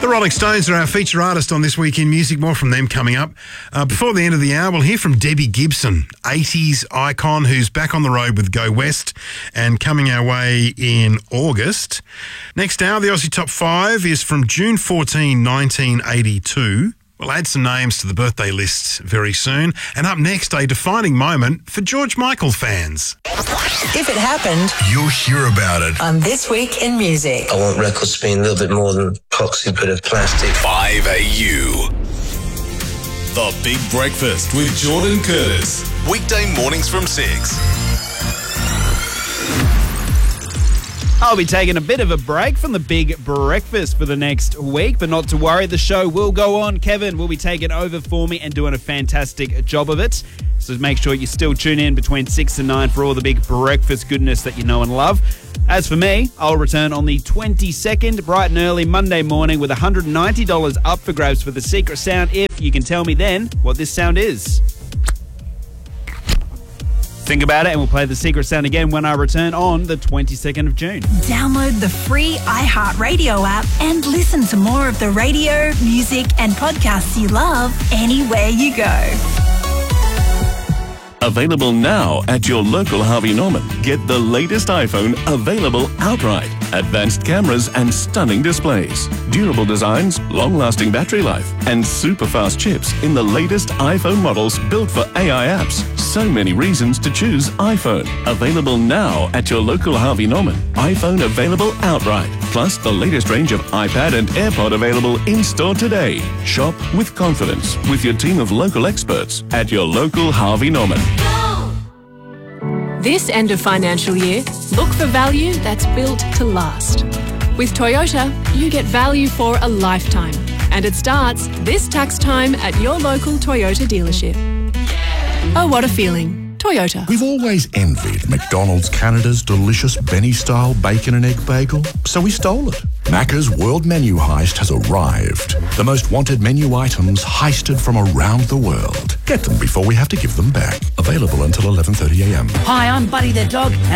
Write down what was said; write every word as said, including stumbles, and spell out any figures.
The Rolling Stones are our feature artist on This Week in Music. More from them coming up. Uh, before the end of the hour, we'll hear from Debbie Gibson, eighties icon who's back on the road with Go West and coming our way in August. Next hour, the Aussie Top five is from June fourteenth, nineteen eighty-two. We'll add some names to the birthday lists very soon. And up next, a defining moment for George Michael fans. If it happened, you'll hear about it on This Week in Music. I want records to be a little bit more than poxy bit of plastic. five A U. The Big Breakfast with Jordan Curtis. Weekday mornings from six. I'll be taking a bit of a break from the Big Breakfast for the next week, but not to worry, the show will go on. Kevin will be taking over for me and doing a fantastic job of it. So make sure you still tune in between six and nine for all the Big Breakfast goodness that you know and love. As for me, I'll return on the twenty-second, bright and early Monday morning with one hundred ninety dollars up for grabs for the secret sound if you can tell me then what this sound is. Think about it and we'll play the secret sound again when I return on the twenty-second of June. Download the free iHeartRadio app and listen to more of the radio, music and podcasts you love anywhere you go. Available now at your local Harvey Norman. Get the latest iPhone available outright. Advanced cameras and stunning displays. Durable designs, long-lasting battery life, and super-fast chips in the latest iPhone models built for A I apps. So many reasons to choose iPhone. Available now at your local Harvey Norman. iPhone available outright. Plus the latest range of iPad and AirPod available in-store today. Shop with confidence with your team of local experts at your local Harvey Norman. This end of financial year, look for value that's built to last. With Toyota, you get value for a lifetime. And it starts this tax time at your local Toyota dealership. Oh, what a feeling. Toyota. We've always envied McDonald's Canada's delicious Benny-style bacon and egg bagel, so we stole it. Macca's World Menu Heist has arrived. The most wanted menu items heisted from around the world. Get them before we have to give them back. Available until eleven thirty a m. Hi, I'm Buddy the dog.